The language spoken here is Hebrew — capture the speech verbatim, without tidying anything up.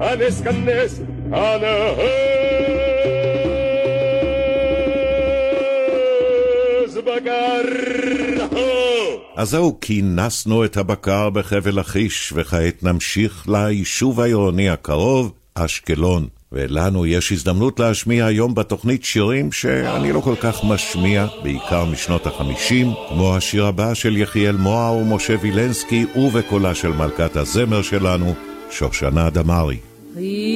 הנס כנס הנהז בקר. אז זהו, כינסנו את הבקר בחבל לכיש, וכעת נמשיך ליישוב העירוני הקרוב, אשקלון. ולנו יש הזדמנות להשמיע היום בתוכנית שירים שאני לא כל כך משמיע, בעיקר משנות החמישים, כמו השיר הבא של יחיאל מוהר ומשה וילנסקי, ובקולה של מלכת הזמר שלנו, שושנה דמארי.